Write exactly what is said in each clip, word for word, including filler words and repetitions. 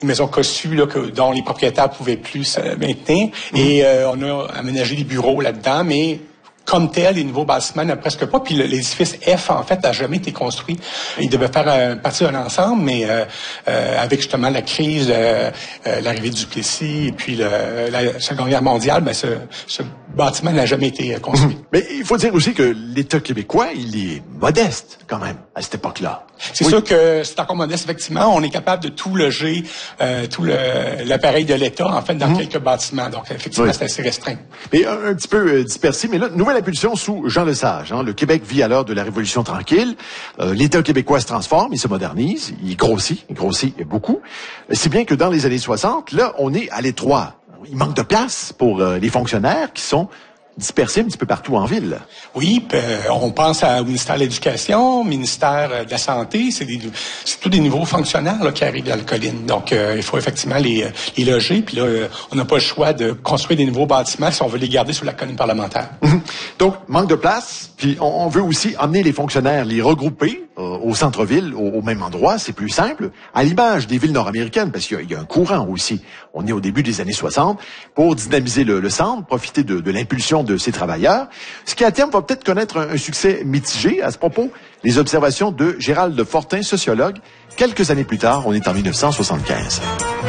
une maison cossue là, que, dont les propriétaires pouvaient plus euh, maintenir. Mmh. Et euh, on a aménagé des bureaux là-dedans, mais comme tel, les nouveaux bâtiments n'ont presque pas. Puis l'édifice F, en fait, n'a jamais été construit. Il devait faire euh, partie d'un ensemble, mais euh, euh, avec justement la crise, euh, euh, l'arrivée du Duplessis et puis le, la Seconde Guerre mondiale, ben, ce, ce bâtiment n'a jamais été construit. Mmh. Mais il faut dire aussi que l'État québécois, il est modeste quand même à cette époque-là. C'est oui. sûr que c'est encore modeste, effectivement. On est capable de tout loger, euh, tout le, l'appareil de l'État, en fait, dans mmh. quelques bâtiments. Donc, effectivement, oui. c'est assez restreint. Mais un, un petit peu euh, dispersé. Mais là, nouvelle impulsion sous Jean Lesage. Hein. Le Québec vit à l'heure de la Révolution tranquille. Euh, L'État québécois se transforme, il se modernise, il grossit, il grossit beaucoup. Si bien que dans les années soixante, là, on est à l'étroit. Il manque de place pour euh, les fonctionnaires qui sont dispersés un petit peu partout en ville. Oui, euh, on pense à, au ministère de l'Éducation, au ministère euh, de la Santé, c'est, des, c'est tous des nouveaux fonctionnaires là, qui arrivent dans la colline. Donc, euh, il faut effectivement les, les loger. Puis là, euh, on n'a pas le choix de construire des nouveaux bâtiments si on veut les garder sur la colline parlementaire. Mmh. Donc, manque de place. Puis, on, on veut aussi amener les fonctionnaires, les regrouper euh, au centre-ville, au, au même endroit. C'est plus simple. À l'image des villes nord-américaines, parce qu'il y a, il y a un courant aussi. On est au début des années soixante pour dynamiser le, le centre, profiter de, de l'impulsion de ces travailleurs, ce qui à terme va peut-être connaître un, un succès mitigé. À ce propos, les observations de Gérald Fortin, sociologue, quelques années plus tard, on est en dix-neuf cent soixante-quinze.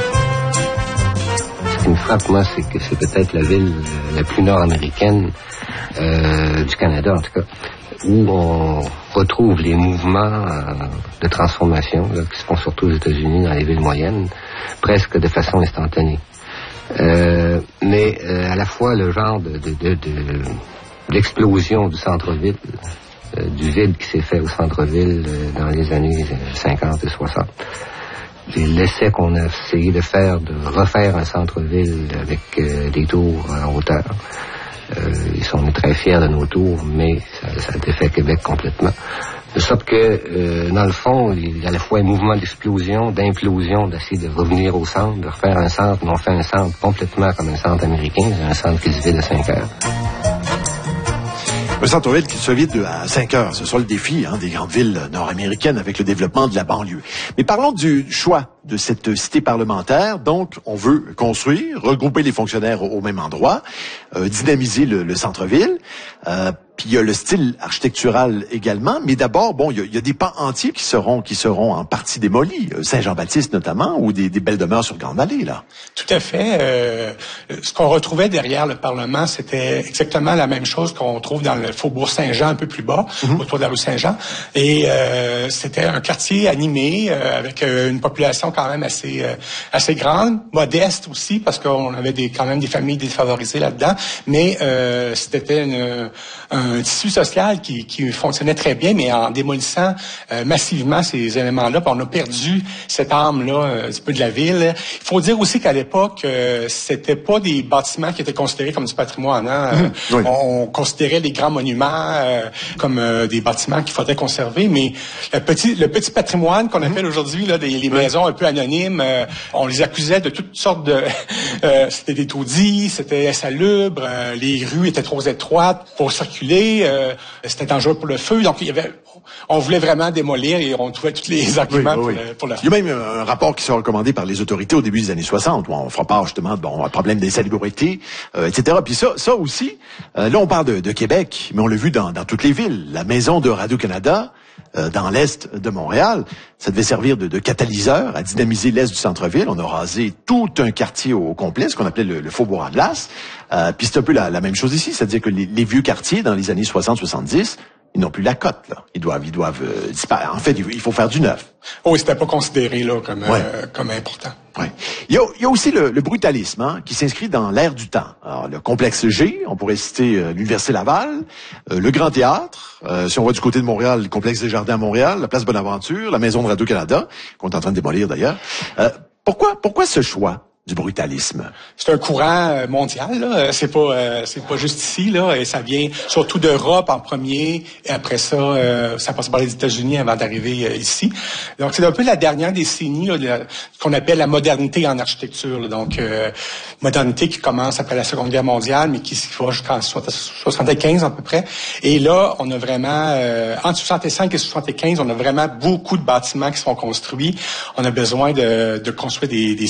Ce qui me frappe, moi, c'est que c'est peut-être la ville la plus nord-américaine euh, du Canada, en tout cas, où on retrouve les mouvements euh, de transformation là, qui se font surtout aux États-Unis, dans les villes moyennes, presque de façon instantanée. Euh, mais euh, à la fois le genre de, de, de, de l'explosion du centre-ville, euh, du vide qui s'est fait au centre-ville euh, dans les années cinquante et soixante. Et l'essai qu'on a essayé de faire, de refaire un centre-ville avec euh, des tours en hauteur. Euh, ils sont très fiers de nos tours, mais ça, ça a été fait à Québec complètement. De sorte que, euh, dans le fond, il y a à la fois un mouvement d'explosion, d'implosion, d'essayer de revenir au centre, de refaire un centre, mais on fait un centre complètement comme un centre américain, un centre qui se vide à cinq heures. Un centre-ville qui se vide à cinq heures, ce sera le défi hein, des grandes villes nord-américaines avec le développement de la banlieue. Mais parlons du choix de cette cité parlementaire. Donc, on veut construire, regrouper les fonctionnaires au, au même endroit, euh, dynamiser le, le centre-ville. Euh, puis il y a le style architectural également. Mais d'abord, bon, il y a, il y a des pans entiers qui seront qui seront en partie démolis, Saint-Jean-Baptiste notamment, ou des, des belles demeures sur Grande-Vallée, là. Tout à fait. Euh, ce qu'on retrouvait derrière le Parlement, c'était exactement la même chose qu'on trouve dans le Faubourg Saint-Jean, un peu plus bas, mm-hmm. autour de la rue Saint-Jean. Et euh, c'était un quartier animé euh, avec euh, une population quand même assez euh, assez grande, modeste aussi, parce qu'on avait des quand même des familles défavorisées là-dedans. Mais euh, c'était une, un tissu social qui, qui fonctionnait très bien, mais en démolissant euh, massivement ces éléments-là, on a perdu cette âme-là un petit peu de la ville. Il faut dire aussi qu'à l'époque, euh, c'était pas des bâtiments qui étaient considérés comme du patrimoine. Hein? Mmh, oui. On considérait les grands monuments euh, comme euh, des bâtiments qu'il faudrait conserver, mais le petit le petit patrimoine qu'on appelle mmh. aujourd'hui là, des, les maisons un peu anonymes, euh, on les accusait de toutes sortes de... Euh, c'était des taudis, c'était insalubre, euh, les rues étaient trop étroites pour circuler, euh, c'était dangereux pour le feu, donc il y avait... On voulait vraiment démolir et on trouvait tous les arguments oui, oui, pour, oui. pour le faire. Il y a même un rapport qui sera recommandé par les autorités au début des années soixante, où on fera part justement de bon, un problème d'insalubrité, euh, et cetera. Puis ça, ça aussi, euh, là on parle de, de Québec, mais on l'a vu dans, dans toutes les villes. La maison de Radio-Canada, euh, dans l'est de Montréal, ça devait servir de, de catalyseur à dynamiser l'est du centre-ville. On a rasé tout un quartier au complet, ce qu'on appelait le, le Faubourg à glace. Euh, puis c'est un peu la, la même chose ici, c'est-à-dire que les, les vieux quartiers dans les années soixante soixante-dix, ils n'ont plus la cote, là. Ils doivent, ils doivent euh, disparaître. En fait, il faut faire du neuf. Oh, c'était pas considéré là comme ouais. euh, comme important. Ouais. Il y a, il y a aussi le, le brutalisme hein, qui s'inscrit dans l'ère du temps. Alors, le complexe G, on pourrait citer euh, l'Université Laval, euh, le Grand Théâtre. Euh, si on va du côté de Montréal, le complexe des Jardins à Montréal, la place Bonaventure, la Maison de Radio-Canada, qu'on est en train de démolir d'ailleurs. Euh, pourquoi, pourquoi ce choix du brutalisme? C'est un courant mondial, là. C'est pas, euh, c'est pas juste ici, là. Et ça vient surtout d'Europe en premier, et après ça, euh, ça passe par les États-Unis avant d'arriver euh, ici. Donc, c'est un peu la dernière décennie, là, de la, qu'on appelle la modernité en architecture, là. Donc, euh, modernité qui commence après la Seconde Guerre mondiale, mais qui va jusqu'en soixante-quinze à peu près. Et là, on a vraiment, euh, entre soixante-cinq et soixante-quinze, on a vraiment beaucoup de bâtiments qui sont construits. On a besoin de, de construire des, des